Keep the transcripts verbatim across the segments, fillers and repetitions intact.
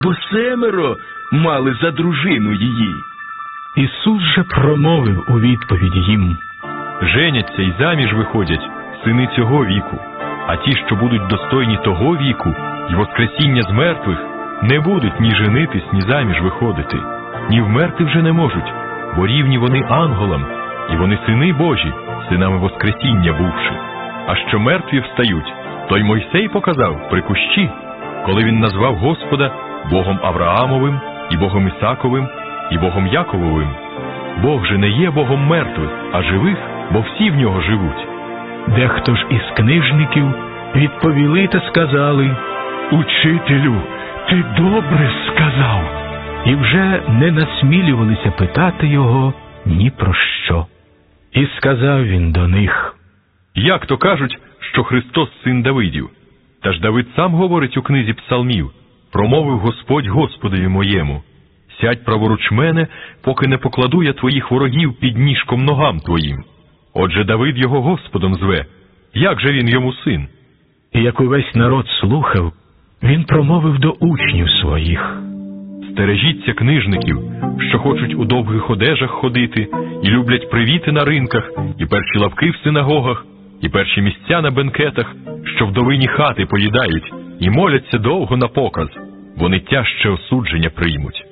бо семеро мали за дружину її. Ісус же промовив у відповідь їм: женяться й заміж виходять сини цього віку, а ті, що будуть достойні того віку й воскресіння з мертвих, не будуть ні женитись, ні заміж виходити, ні вмерти вже не можуть, бо рівні вони ангелам, і вони сини Божі, синами воскресіння бувши. А що мертві встають, то й Мойсей показав при кущі, коли він назвав Господа Богом Авраамовим, і Богом Ісаковим, і Богом Якововим. Бог же не є Богом мертвих, а живих, бо всі в нього живуть. Дехто ж із книжників відповіли та сказали: «Учителю, ти добре сказав!» І вже не насмілювалися питати його ні про що. І сказав він до них: як то кажуть, що Христос син Давидів? Та ж Давид сам говорить у книзі псалмів: промовив Господь Господові моєму: сядь праворуч мене, поки не покладу я твоїх ворогів під ніжком ногам твоїм. Отже, Давид його Господом зве. Як же він йому син? І як увесь народ слухав, він промовив до учнів своїх: стережіться книжників, що хочуть у довгих одежах ходити, і люблять привіти на ринках, і перші лавки в синагогах, і перші місця на бенкетах, що вдовині хати поїдають, і моляться довго на показ. Вони тяжче осудження приймуть.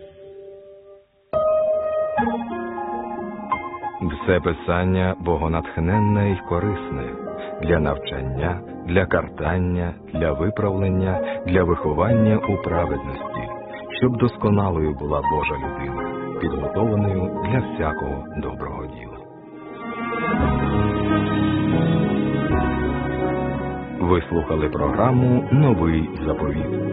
Все писання богонатхненне й корисне для навчання, для картання, для виправлення, для виховання у праведності, щоб досконалою була Божа людина, підготовленою для всякого доброго діла. Ви слухали програму «Новий заповіт».